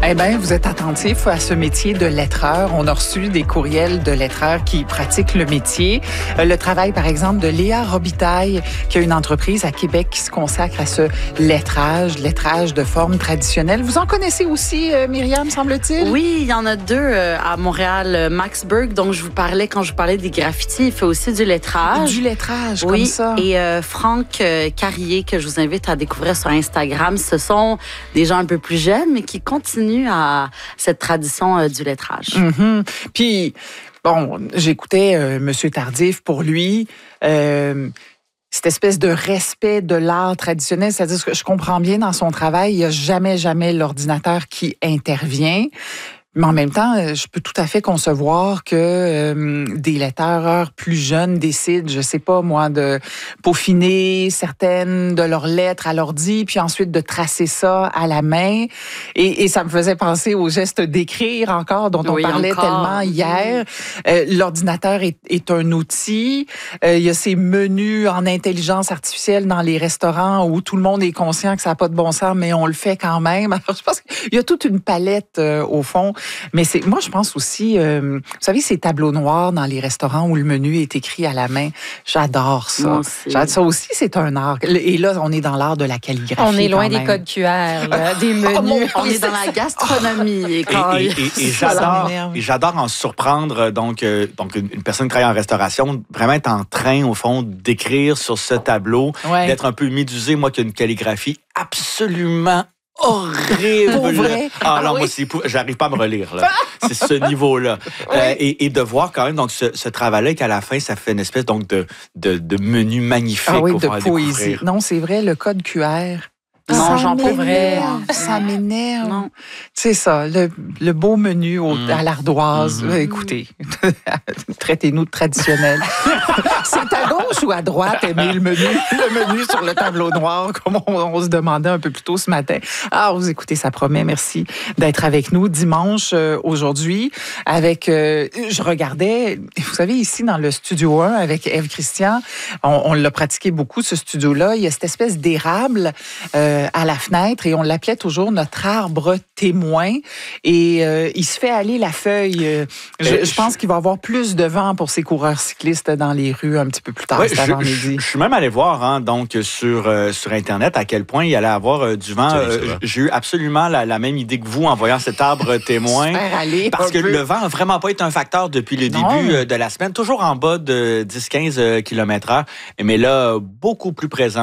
Eh bien, vous êtes attentifs à ce métier de lettreur. On a reçu des courriels de lettreurs qui pratiquent le métier. Le travail, par exemple, de Léa Robitaille, qui a une entreprise à Québec qui se consacre à ce lettrage de forme traditionnelle. Vous en connaissez aussi, Myriam, semble-t-il? Oui, il y en a deux à Montréal. Max Berg, dont je vous parlais quand je vous parlais des graffitis, il fait aussi du lettrage. Du lettrage, oui, comme ça. Et Franck Carrier, que je vous invite à découvrir sur Instagram. Ce sont des gens un peu plus jeunes, mais qui continuent à cette tradition du lettrage. Mm-hmm. Puis, bon, j'écoutais Monsieur Tardif pour lui. Cette espèce de respect de l'art traditionnel, c'est-à-dire que je comprends bien dans son travail, il n'y a jamais l'ordinateur qui intervient. Mais en même temps, je peux tout à fait concevoir que des lettreurs plus jeunes décident, je sais pas moi, de peaufiner certaines de leurs lettres à l'ordi, puis ensuite de tracer ça à la main. Et ça me faisait penser au geste d'écrire encore, dont on parlait tellement hier. L'ordinateur est un outil. Il y a ces menus en intelligence artificielle dans les restaurants où tout le monde est conscient que ça n'a pas de bon sens, mais on le fait quand même. Alors, je pense qu'il y a toute une palette au fond. Mais moi, je pense aussi, vous savez, ces tableaux noirs dans les restaurants où le menu est écrit à la main. J'adore ça. Ça aussi, c'est un art. Et là, on est dans l'art de la calligraphie. On est loin des codes QR, là, des menus. On est dans la gastronomie. Et j'adore en surprendre. Donc, une personne qui travaille en restauration, vraiment être en train, au fond, d'écrire sur ce tableau, d'être un peu médusé. Moi, qui ai une calligraphie absolument horrible. Pour vrai? Non, moi, j'arrive pas à me relire, là. C'est ce niveau-là. Et de voir quand même donc ce travail-là qu'à la fin, ça fait une espèce donc de menu magnifique. Ah oui, de poésie. Non, c'est vrai, le code QR. Non, j'en pourrais. Ça m'énerve. Non. C'est ça, le beau menu à l'ardoise. Écoutez, traitez-nous de traditionnel. C'est à gauche ou à droite, aimer le menu sur le tableau noir, comme on se demandait un peu plus tôt ce matin. Alors, vous écoutez, ça promet. Merci d'être avec nous dimanche aujourd'hui. Je regardais, vous savez, ici dans le studio 1 avec Ève Christian, on l'a pratiqué beaucoup, ce studio-là. Il y a cette espèce d'érable à la fenêtre et on l'appelait toujours notre arbre témoin. Et il se fait aller la feuille. Je pense qu'il va y avoir plus de vent pour ces coureurs cyclistes dans les rues un petit peu plus tard cet avant-midi. Je suis même allé voir donc sur Internet à quel point il allait avoir du vent. J'ai eu absolument la même idée que vous en voyant cet arbre témoin. Parce que le vent n'a vraiment pas été un facteur depuis le début de la semaine. Toujours en bas de 10-15 km/h. Mais là, beaucoup plus présent.